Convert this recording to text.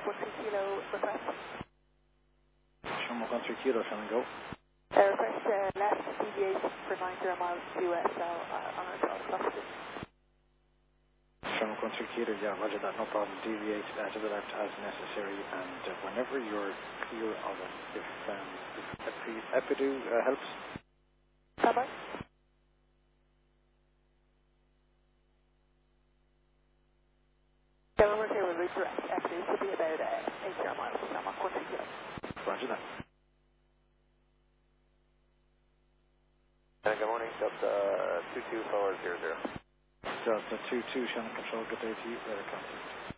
Kilo request. Shamrock 13 Kilo, Shannon, go. Request left deviation for 90 miles to SL on our 12 o'clock. Shamrock 13 Kilo, yeah, roger that, no problem. Deviate to the left as necessary, and whenever you're clear of it, if Epidu helps. Bye-bye. Yeah, we're here with redirect. Actually, it should be about 80 miles to Shamrock 13 Kilo. Roger that. Good morning, Delta 22400. Delta 22, Shannon Control, good day to you. Radar contact.